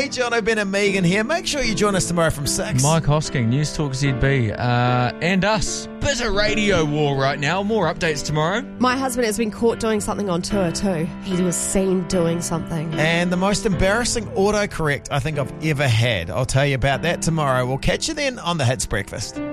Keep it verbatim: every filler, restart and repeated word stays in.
Hey, Jono, Ben and Megan here. Make sure you join us tomorrow from six. Mike Hosking, News Talk Z B, uh, and us. Bitter radio war right now. More updates tomorrow. My husband has been caught doing something on tour too. He was seen doing something. And the most embarrassing autocorrect I think I've ever had. I'll tell you about that tomorrow. We'll catch you then on the Hits Breakfast.